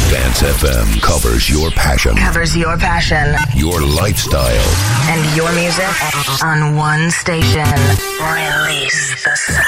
Dance FM covers your passion. Your lifestyle. And your music on one station. Release the sound.